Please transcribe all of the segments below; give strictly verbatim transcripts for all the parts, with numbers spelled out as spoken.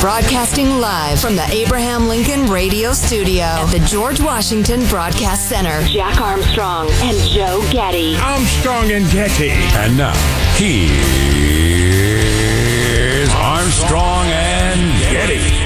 Broadcasting live from the Abraham Lincoln Radio Studio at the George Washington Broadcast Center. Jack Armstrong and Joe Getty. Armstrong and Getty. And now, here's Armstrong and Getty.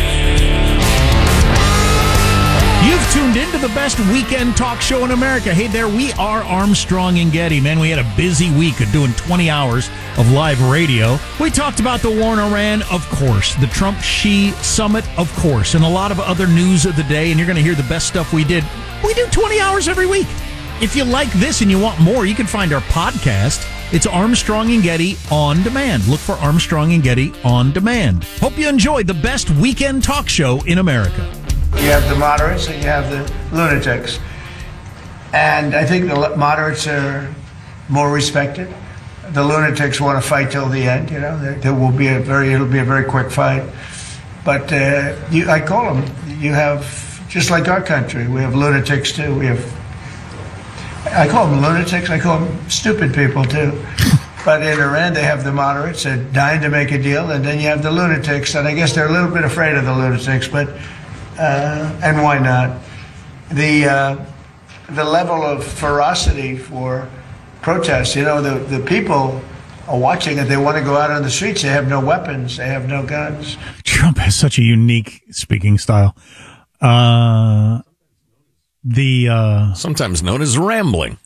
You've tuned into the best weekend talk show in America. Hey there, we are Armstrong and Getty. Man, we had a busy week of doing twenty hours of live radio. We talked about the war in Iran, of course, the Trump-Xi summit, of course, and a lot of other news of the day, and you're going to hear the best stuff we did. We do twenty hours every week. If you like this and you want more, you can find our podcast. It's Armstrong and Getty On Demand. Look for Armstrong and Getty On Demand. Hope you enjoyed the best weekend talk show in America. You have the moderates and you have the lunatics. And I think the moderates are more respected. The lunatics want to fight till the end, you know. There, there will be a very, it'll be a very quick fight. But uh, you, I call them, you have, just like our country, we have lunatics too. We have, I call them lunatics, I call them stupid people too. But in Iran, they have the moderates that are dying to make a deal, and then you have the lunatics, and I guess they're a little bit afraid of the lunatics, but Uh, and why not? The uh, the level of ferocity for protests, you know, the, the people are watching it. They want to go out on the streets. They have no weapons. They have no guns. Trump has such a unique speaking style. Uh, the uh, Sometimes known as rambling.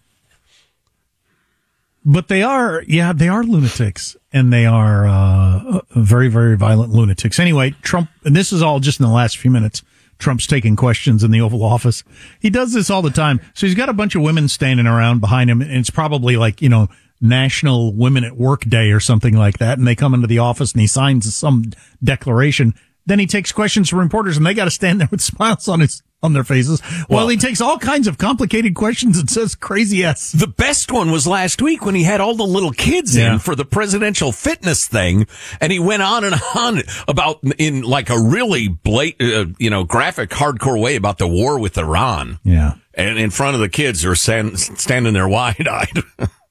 But they are, yeah, they are lunatics, and they are uh, very, very violent lunatics. Anyway, Trump, and this is all just in the last few minutes. Trump's taking questions in the Oval Office. He does this all the time. So he's got a bunch of women standing around behind him, and it's probably like, you know, National Women at Work Day or something like that. And they come into the office and he signs some declaration. Then he takes questions from reporters, and they got to stand there with smiles on his on their faces while well, he takes all kinds of complicated questions and says crazy ass. The best one was last week when he had all the little kids yeah. in for the presidential fitness thing, and he went on and on about in like a really blatant, uh, you know, graphic, hardcore way about the war with Iran. Yeah, and in front of the kids who are stand, standing there wide-eyed.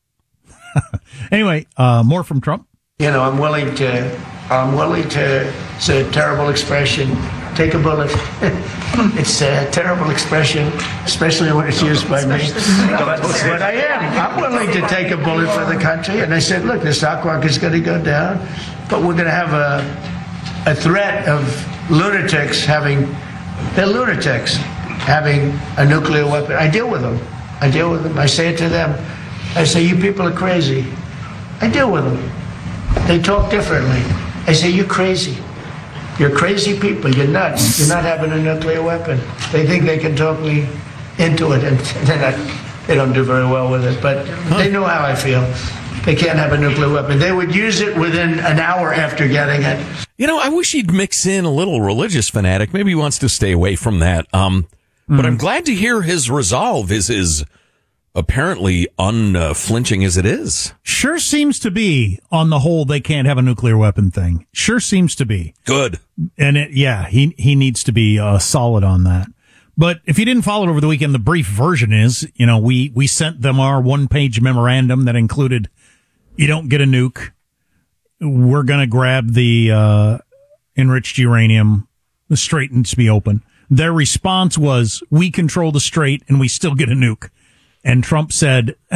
Anyway, uh, more from Trump. You know, I'm willing to. I'm willing to. It's a terrible expression. Take a bullet. It's a terrible expression, especially when it's used by me. But, but I am. I'm willing to take a bullet for the country. And I said, look, the stock market's going to go down, but we're going to have a a threat of lunatics having, they're lunatics, having a nuclear weapon. I deal with them. I deal with them. I say it to them. I say, you people are crazy. I deal with them. They talk differently. I say, you're crazy. You're crazy people. You're nuts. You're not having a nuclear weapon. They think they can talk me into it, and they're not, they don't do very well with it. But they know how I feel. They can't have a nuclear weapon. They would use it within an hour after getting it. You know, I wish he'd mix in a little religious fanatic. Maybe he wants to stay away from that. Um, mm. But I'm glad to hear his resolve is is apparently unflinching as it is. Sure seems to be, on the whole, they can't have a nuclear weapon thing. Sure seems to be. Good. And it, yeah, he he needs to be uh, solid on that. But if you didn't follow it over the weekend, the brief version is, you know, we, we sent them our one-page memorandum that included, you don't get a nuke. We're going to grab the uh, enriched uranium. The strait needs to be open. Their response was, we control the strait and we still get a nuke. And Trump said,